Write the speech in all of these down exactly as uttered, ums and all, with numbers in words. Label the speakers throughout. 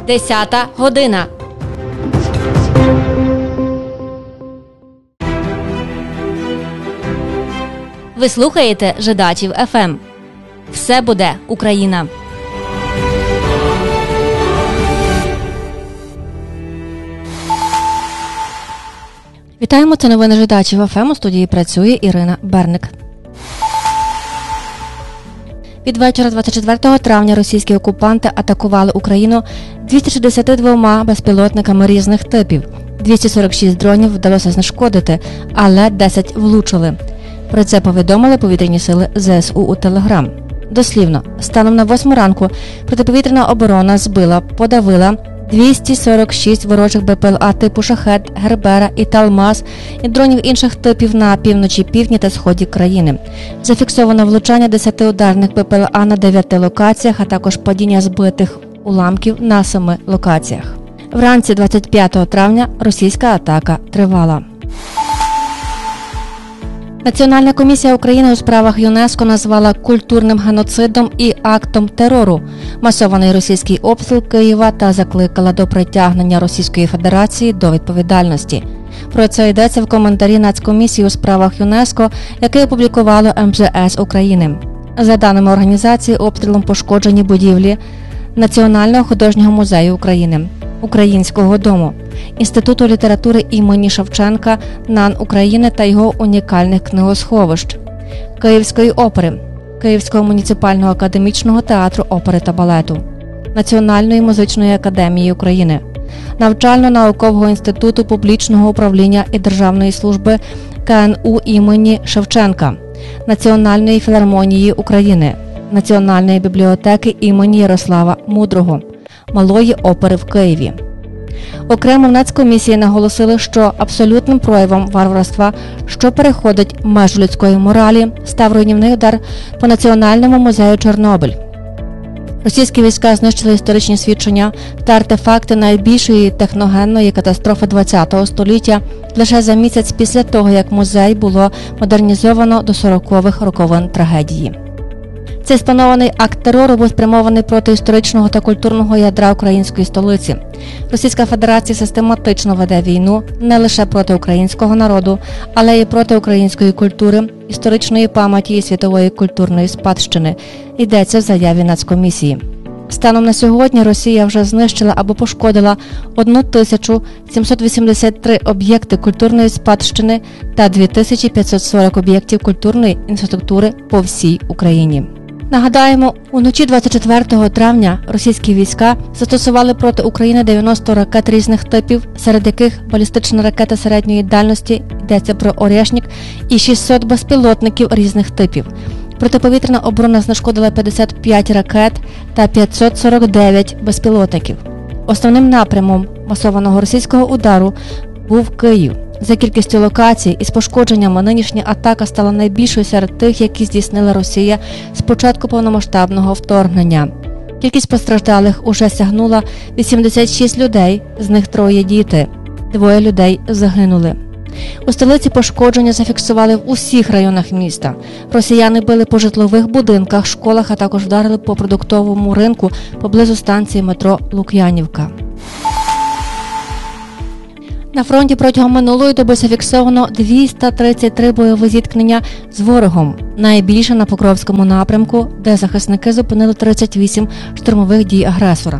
Speaker 1: Десята година. Ви слухаєте Жидачів еф ем. Все буде Україна. Вітаємо, це новини Жидачів еф ем. У студії працює Ірина Берник. Від вечора двадцять четвертого травня російські окупанти атакували Україну двома шістдесятьма двома безпілотниками різних типів. двісті сорок шість дронів вдалося знешкодити, але десять влучили. Про це повідомили повітряні сили зе ес у у Телеграм. Дослівно, станом на восьму ранку протиповітряна оборона збила, подавила двісті сорок шість ворожих бе пе ел а типу «Шахед», «Гербера» і «Талмаз» і дронів інших типів на півночі, півдні та сході країни. Зафіксовано влучання десяти ударних бе пе ел а на дев'яти локаціях, а також падіння збитих уламків на семи локаціях. Вранці двадцять п'ятого травня російська атака тривала. Національна комісія України у справах ЮНЕСКО назвала культурним геноцидом і актом терору масований російський обстріл Києва та закликала до притягнення Російської Федерації до відповідальності. Про це йдеться в коментарі Нацкомісії у справах ЮНЕСКО, який опублікувало ем же ес України. За даними організації, обстрілом пошкоджені будівлі Національного художнього музею України, Українського дому, Інституту літератури імені Шевченка НАН України та його унікальних книгосховищ, Київської опери, Київського муніципального академічного театру опери та балету, Національної музичної академії України, Навчально-наукового інституту публічного управління і державної служби ка ен у імені Шевченка, Національної філармонії України, Національної бібліотеки імені Ярослава Мудрого, Малої опери в Києві. Окремо в Нацкомісії наголосили, що абсолютним проявом варварства, що переходить межу людської моралі, став руйнівний удар по Національному музею Чорнобиль. Російські війська знищили історичні свідчення та артефакти найбільшої техногенної катастрофи ХХ століття лише за місяць після того, як музей було модернізовано до сорокових роковин трагедії. Цей спланований акт терору був спрямований проти історичного та культурного ядра української столиці. Російська Федерація систематично веде війну не лише проти українського народу, але й проти української культури, історичної пам'яті і світової культурної спадщини, йдеться в заяві Нацкомісії. Станом на сьогодні Росія вже знищила або пошкодила тисячу сімсот вісімдесят три об'єкти культурної спадщини та дві тисячі п'ятсот сорок об'єктів культурної інфраструктури по всій Україні. Нагадаємо, уночі двадцять четвертого травня російські війська застосували проти України дев'яносто ракет різних типів, серед яких балістична ракета середньої дальності, йдеться про «Орєшнік», і шістсот безпілотників різних типів. Протиповітряна оборона знешкодила п'ятдесят п'ять ракет та п'ятсот сорок дев'ять безпілотників. Основним напрямом масованого російського удару був Київ. За кількістю локацій із пошкодженнями нинішня атака стала найбільшою серед тих, які здійснила Росія з початку повномасштабного вторгнення. Кількість постраждалих уже сягнула вісімдесят шість людей, з них троє діти. Двоє людей загинули. У столиці пошкодження зафіксували в усіх районах міста. Росіяни били по житлових будинках, школах, а також вдарили по продуктовому ринку поблизу станції метро Лук'янівка. На фронті протягом минулої доби зафіксовано двісті тридцять три бойові зіткнення з ворогом. Найбільше на Покровському напрямку, де захисники зупинили тридцять вісім штурмових дій агресора.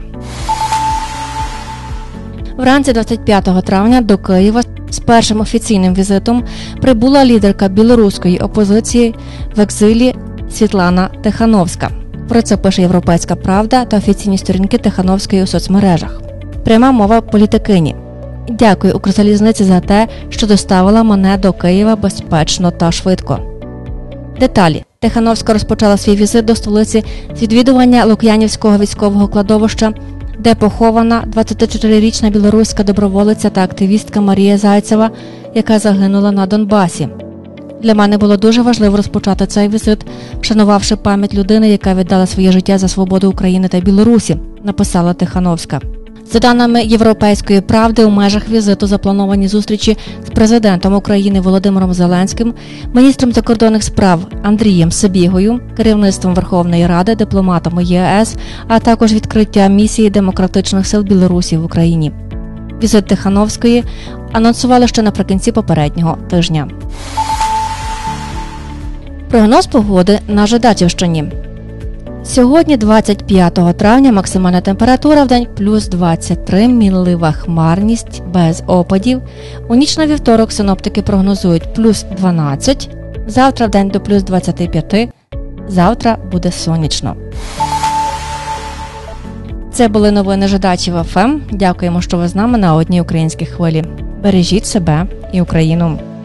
Speaker 1: Вранці двадцять п'ятого травня до Києва з першим офіційним візитом прибула лідерка білоруської опозиції в екзилі Світлана Тихановська. Про це пише «Європейська правда» та офіційні сторінки Тихановської у соцмережах. Пряма мова політикині. Дякую Укрзалізниці за те, що доставила мене до Києва безпечно та швидко. Деталі. Тихановська розпочала свій візит до столиці з відвідування Лук'янівського військового кладовища, де похована двадцятичотирирічна білоруська доброволиця та активістка Марія Зайцева, яка загинула на Донбасі. Для мене було дуже важливо розпочати цей візит, вшанувавши пам'ять людини, яка віддала своє життя за свободу України та Білорусі, написала Тихановська. За даними «Європейської правди», у межах візиту заплановані зустрічі з президентом України Володимиром Зеленським, міністром закордонних справ Андрієм Сибігою, керівництвом Верховної Ради, дипломатами ЄС, а також відкриття місії демократичних сил Білорусі в Україні. Візит Тихановської анонсували ще наприкінці попереднього тижня. Прогноз погоди на Жидачівщині. Сьогодні, двадцять п'ятого травня, максимальна температура в день плюс двадцять три, мінлива хмарність, без опадів. У ніч на вівторок синоптики прогнозують плюс дванадцять, завтра в день до плюс двадцять п'ять, завтра буде сонячно. Це були новини Жидачів еф ем. Дякуємо, що ви з нами на одній українській хвилі. Бережіть себе і Україну.